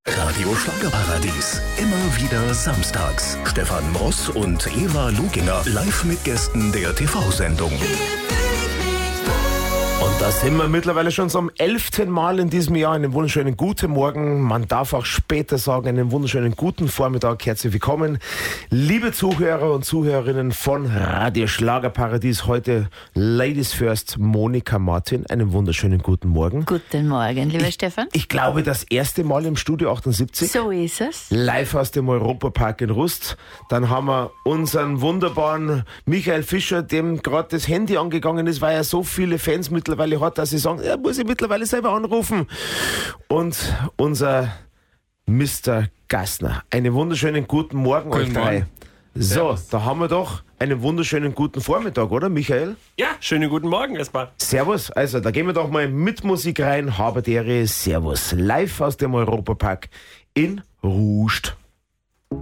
Radio Schlagerparadies. Immer wieder samstags. Stefan Ross und Eva Luginger live mit Gästen der TV-Sendung. Und da sind wir mittlerweile schon zum 11. Mal in diesem Jahr. Einen wunderschönen guten Morgen. Man darf auch später sagen, einen wunderschönen guten Vormittag. Herzlich willkommen, liebe Zuhörer und Zuhörerinnen von Radio Schlagerparadies. Heute Ladies First, Monika Martin. Einen wunderschönen guten Morgen. Guten Morgen, lieber Stefan. Ich glaube, das erste Mal im Studio 78. So ist es. Live aus dem Europapark in Rust. Dann haben wir unseren wunderbaren Michael Fischer, dem gerade das Handy angegangen ist, weil er so viele Fans mittlerweile hat, dass sie sagen, er muss ich mittlerweile selber anrufen. Und unser Mr. Gassner. Einen wunderschönen guten Morgen euch drei. So, Servus. da haben wir doch einen wunderschönen guten Vormittag, oder Michael? Ja, schönen guten Morgen erstmal. Servus, also da gehen wir doch mal mit Musik rein. Haberdere, Servus. Live aus dem Europapark in Rust.